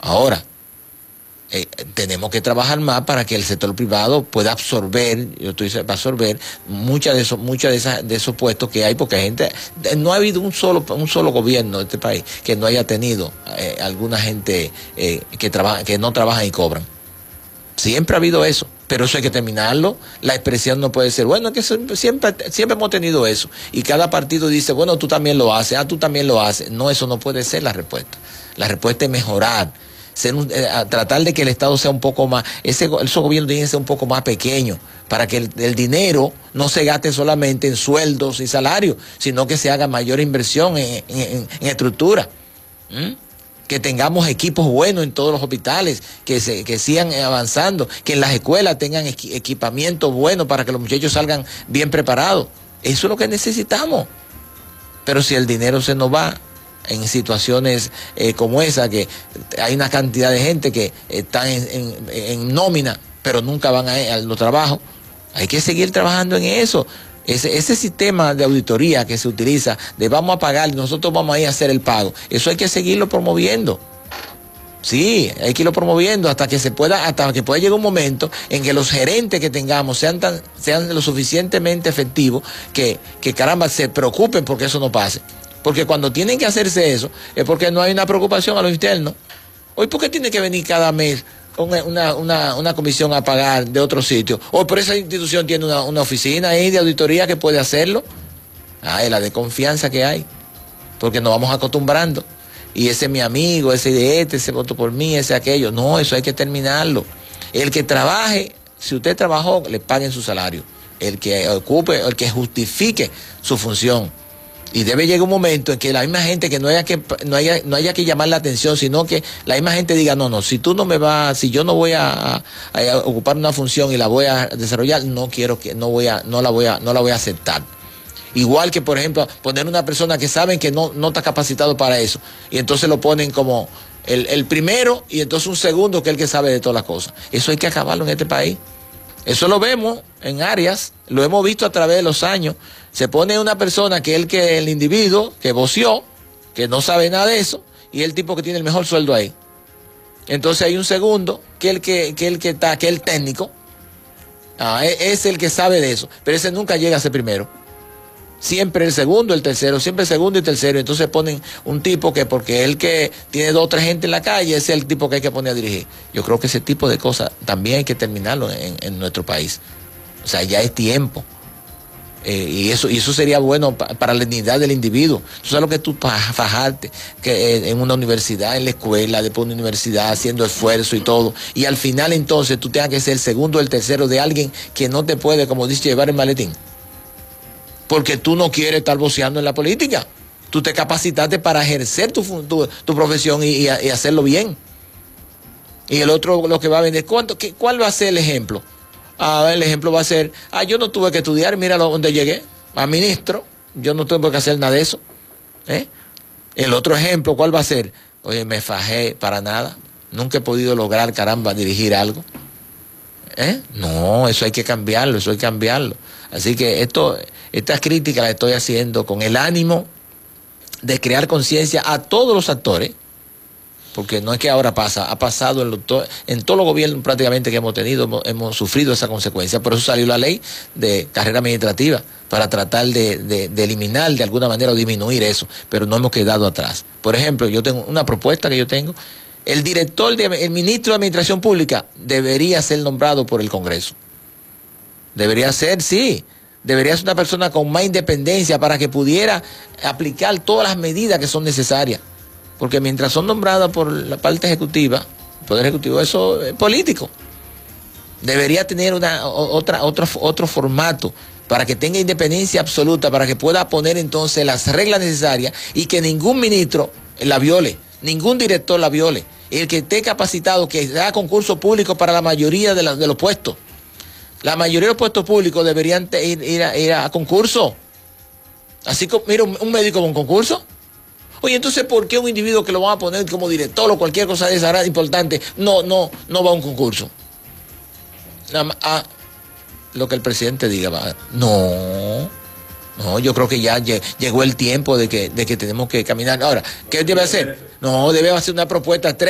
Ahora, tenemos que trabajar más para que el sector privado pueda absorber, va a absorber muchos de esos puestos que hay, porque hay gente, no ha habido un solo gobierno de este país que no haya tenido alguna gente que no trabaja y cobran. Siempre ha habido eso, pero eso hay que terminarlo. La expresión no puede ser, bueno, es que siempre hemos tenido eso. Y cada partido dice, bueno, tú también lo haces, tú también lo haces. No, eso no puede ser la respuesta. La respuesta es mejorar, tratar de que el Estado sea un poco más, esos gobiernos tienen que ser un poco más pequeños, para que el dinero no se gaste solamente en sueldos y salarios, sino que se haga mayor inversión en estructura. Que tengamos equipos buenos en todos los hospitales, que sigan avanzando, que en las escuelas tengan equipamiento bueno para que los muchachos salgan bien preparados. Eso es lo que necesitamos. Pero si el dinero se nos va en situaciones como esa, que hay una cantidad de gente que están en nómina, pero nunca van a los trabajos, hay que seguir trabajando en eso. Ese sistema de auditoría que se utiliza, de vamos a pagar y nosotros vamos a ir a hacer el pago, eso hay que seguirlo promoviendo. Sí, hay que irlo promoviendo hasta que pueda llegar un momento en que los gerentes que tengamos sean lo suficientemente efectivos que caramba se preocupen porque eso no pase. Porque cuando tienen que hacerse eso es porque no hay una preocupación a lo interno. Hoy, ¿por qué tiene que venir cada mes una comisión a pagar de otro sitio? O por esa institución tiene una oficina ahí de auditoría que puede hacerlo. Es la desconfianza que hay, porque nos vamos acostumbrando. Y ese es mi amigo, ese votó por mí, ese aquello. No, eso hay que terminarlo. El que trabaje, si usted trabajó, le paguen su salario. El que ocupe, el que justifique su función. Y debe llegar un momento en que la misma gente, que no haya que llamar la atención, sino que la misma gente diga, no, si tú no me vas, si yo no voy a ocupar una función y la voy a desarrollar, no la voy a aceptar. Igual que, por ejemplo, poner una persona que saben que no está capacitado para eso, y entonces lo ponen como el primero, y entonces un segundo que es el que sabe de todas las cosas. Eso hay que acabarlo en este país. Eso lo vemos en áreas, lo hemos visto a través de los años. Se pone una persona que el individuo que voció, que no sabe nada de eso, y es el tipo que tiene el mejor sueldo ahí. Entonces hay un segundo que es el técnico, es el que sabe de eso, pero ese nunca llega a ser primero. Siempre el segundo, el tercero, siempre el segundo y tercero. Entonces ponen un tipo que, porque él que tiene 2 o 3 gente en la calle, ese es el tipo que hay que poner a dirigir. Yo creo que ese tipo de cosas también hay que terminarlo en nuestro país. O sea, ya es tiempo. Y eso sería bueno para la dignidad del individuo. Tú sabes lo que tú fajarte que en una universidad, en la escuela, después de una universidad, haciendo esfuerzo y todo, y al final entonces tú tengas que ser el segundo o el tercero de alguien que no te puede, como dice, llevar el maletín. Porque tú no quieres estar voceando en la política. Tú te capacitaste para ejercer tu profesión y hacerlo bien. Y el otro lo que va a venir, ¿cuál va a ser el ejemplo? El ejemplo va a ser, yo no tuve que estudiar, mira dónde llegué, a ministro, yo no tuve que hacer nada de eso. El otro ejemplo, ¿cuál va a ser? Oye, me fajé para nada, nunca he podido lograr, caramba, dirigir algo. No, eso hay que cambiarlo, Así que esta crítica la estoy haciendo con el ánimo de crear conciencia a todos los actores, porque no es que ahora pasa, ha pasado en todos los gobiernos prácticamente que hemos tenido, hemos sufrido esa consecuencia. Por eso salió la ley de carrera administrativa, para tratar de eliminar de alguna manera o disminuir eso, pero no hemos quedado atrás. Por ejemplo, yo tengo una propuesta que yo tengo. El ministro de Administración Pública debería ser nombrado por el Congreso. Debería ser, sí. Debería ser una persona con más independencia para que pudiera aplicar todas las medidas que son necesarias. Porque mientras son nombradas por la parte ejecutiva, el Poder Ejecutivo, eso es político. Debería tener otro formato para que tenga independencia absoluta, para que pueda poner entonces las reglas necesarias y que ningún ministro la viole, ningún director la viole. El que esté capacitado, que haga concurso público para la mayoría de los puestos. La mayoría de los puestos públicos deberían ir a concurso. Así como, mira, un médico con concurso. Oye, entonces, ¿por qué un individuo que lo van a poner como director o cualquier cosa de esa importante no va a un concurso? Nada más, lo que el presidente diga. No, yo creo que ya llegó el tiempo de que tenemos que caminar. Ahora, ¿qué debe hacer? No, debe hacer una propuesta